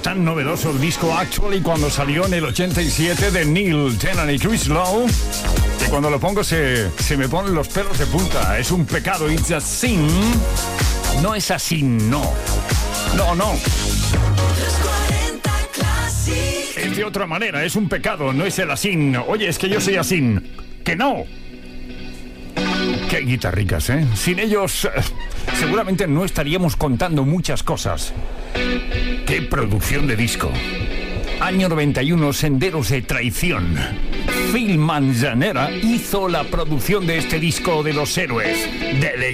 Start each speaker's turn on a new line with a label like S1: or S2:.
S1: tan novedoso el disco Actually cuando salió en el 87 de Neil Tennant y Chris Lowe, que cuando lo pongo se me ponen los pelos de punta. Es un pecado, it's a sin. No es así, no. No. Es de otra manera, es un pecado, no es el asín. Oye, es que yo soy asín. ¡Que no! Qué guitarricas, ¿eh? Sin ellos, seguramente no estaríamos contando muchas cosas. ¡Qué producción de disco! Año 91, Senderos de Traición. Phil Manzanera hizo la producción de este disco de los héroes de